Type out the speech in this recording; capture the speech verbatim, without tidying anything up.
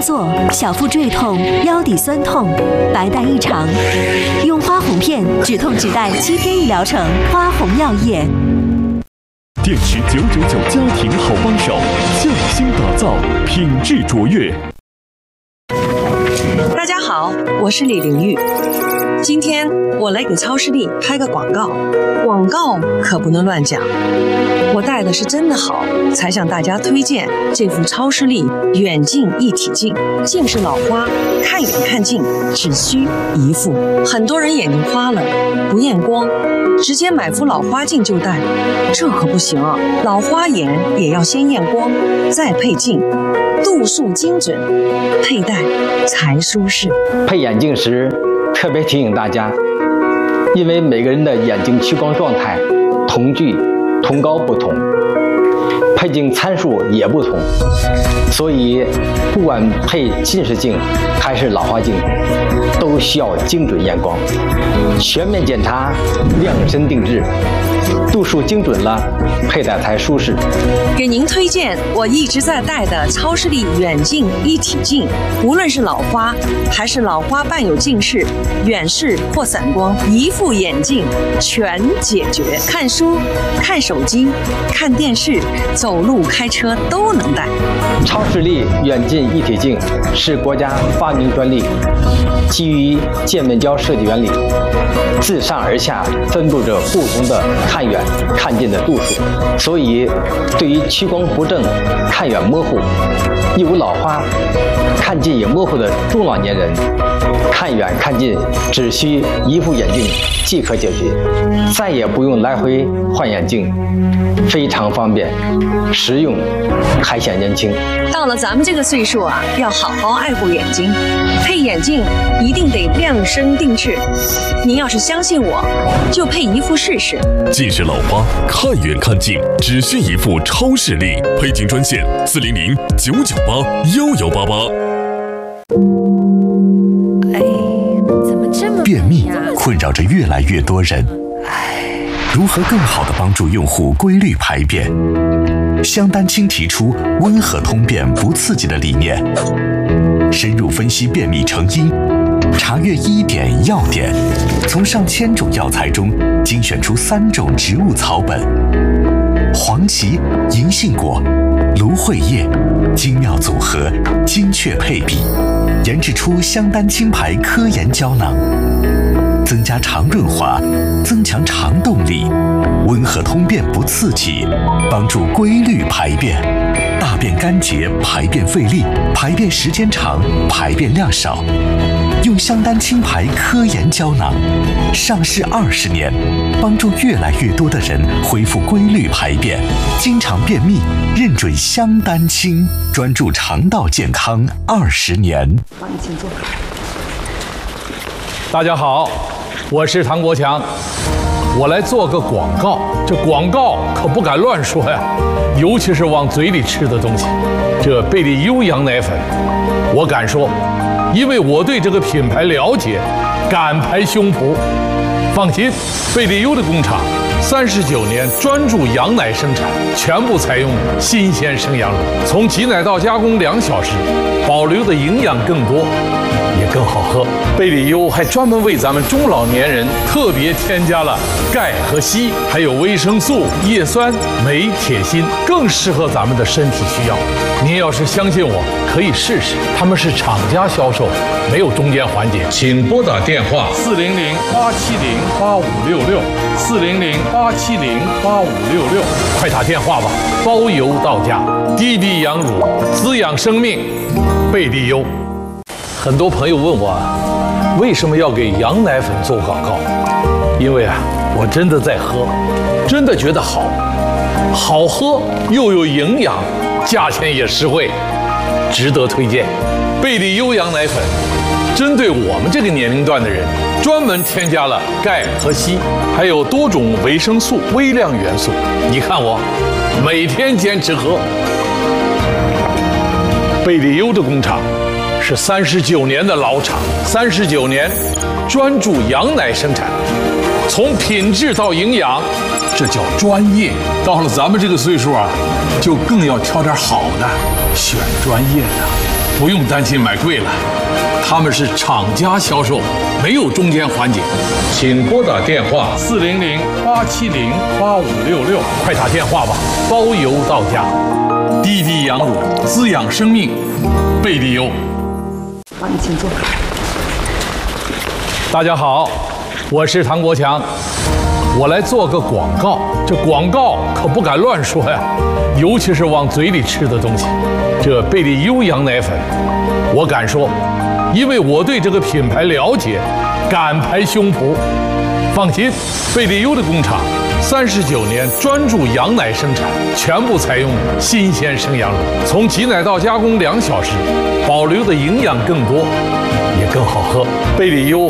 作、小腹坠痛、腰底酸痛、白带异常，用花红片止痛止带七天一疗程。花红药业。 电池九九九家庭好帮手，匠心打造，品质卓越。 大家好，我是李玲玉。今天我来给超视力拍个广告，广告可不能乱讲。我戴的是真的好，才向大家推荐这副超视力远近一体镜。近视老花，看远看近只需一副。很多人眼睛花了，不验光，直接买副老花镜就戴，这可不行啊！老花眼也要先验光，再配镜，度数精准，佩戴才舒适。 配眼镜时特别提醒大家，因为每个人的眼睛屈光状态、瞳距、瞳高不同，配镜参数也不同，所以不管配近视镜还是老花镜，都需要精准验光，全面检查，量身定制，度数精准了，佩戴才舒适。 给您推荐我一直在戴的超视力远近一体镜，无论是老花还是老花伴有近视、远视或散光，一副眼镜全解决。看书、看手机、看电视、走路、开车都能戴。 超视力远近一体镜是国家发明专利，基于渐面胶设计原理，自上而下分布着不同的看远、看近的度数，所以对于屈光不正、看远模糊、有老花、看近也模糊的中老年人，看远看近只需一副眼镜即可解决，再也不用来回换眼镜，非常方便、实用，还显年轻。 到了咱们这个岁数啊，要好好爱护眼睛，配眼镜一定得量身定制。您要是相信我，就配一副试试。 近视老花，看远看近只需一副超视力，配镜专线四零零九九八幺幺八八。 便秘困扰着越来越多人，如何更好地帮助用户规律排便？香丹青提出温和通便不刺激的理念，深入分析便秘成因，查阅医典药典，从上千种药材中精选出三种植物草本：黄芪、银杏果、芦荟叶，精妙组合，精确配比，研制出香丹青牌科研胶囊，增加肠润滑，增强肠动力，温和通便不刺激，帮助规律排便，大便干结，排便费力，排便时间长，排便量少。用香丹青牌科研胶囊，上市二十年，帮助越来越多的人恢复规律排便，经常便秘，认准香丹青，专注肠道健康二十年。 好，你请坐。 大家好，我是唐国强，我来做个广告。这广告可不敢乱说呀，尤其是往嘴里吃的东西。这贝利优羊奶粉，我敢说，因为我对这个品牌了解，敢拍胸脯。放心，贝利优的工厂三十九年专注羊奶生产，全部采用新鲜生羊乳，从挤奶到加工两小时，保留的营养更多，也更好喝。贝利优还专门为咱们中老年人特别添加了钙和硒，还有维生素、叶酸、镁、铁、锌，更适合咱们的身体需要。您要是相信我，可以试试。他们是厂家销售，没有中间环节。请拨打电话四零零八七零八五六六四零零八七零八五六六，快打电话吧，包邮到家。滴滴羊乳，滋养生命，贝利优。很多朋友问我，为什么要给羊奶粉做广告？因为啊，我真的在喝，真的觉得好，好喝又有营养，价钱也实惠，值得推荐。贝利优羊奶粉针对我们这个年龄段的人，专门添加了钙和硒，还有多种维生素、微量元素。你看我每天坚持喝。贝利优的工厂是三十九年的老厂，三十九年专注羊奶生产，从品质到营养，这叫专业。到了咱们这个岁数啊，就更要挑点好的，选专业的。 不用担心买贵了，他们是厂家销售，没有中间环节。请拨打电话四零零八七零八五六六，快打电话吧，包邮到家。滴滴羊乳滋养生命，贝利优。 好，你请坐。 大家好，我是唐国强，我来做个广告。这广告可不敢乱说呀，尤其是往嘴里吃的东西。这贝利优羊奶粉，我敢说，因为我对这个品牌了解，敢拍胸脯。放心，贝利优的工厂三十九年专注羊奶生产，全部采用新鲜生羊乳，从挤奶到加工两小时，保留的营养更多，也更好喝。贝利优